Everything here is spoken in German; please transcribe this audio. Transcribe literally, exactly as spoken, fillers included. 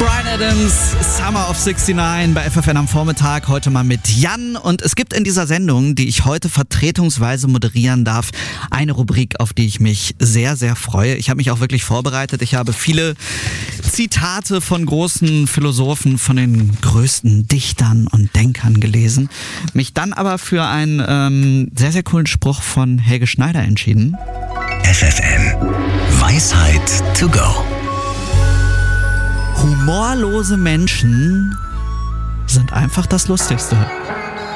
Bryan Adams, Summer of neunundsechzig bei F F N am Vormittag, heute mal mit Jan. Und es gibt in dieser Sendung, die ich heute vertretungsweise moderieren darf, eine Rubrik, auf die ich mich sehr, sehr freue. Ich habe mich auch wirklich vorbereitet. Ich habe viele Zitate von großen Philosophen, von den größten Dichtern und Denkern gelesen. Mich dann aber für einen ähm, sehr, sehr coolen Spruch von Helge Schneider entschieden. F F N Weisheit to go. Humorlose Menschen sind einfach das Lustigste.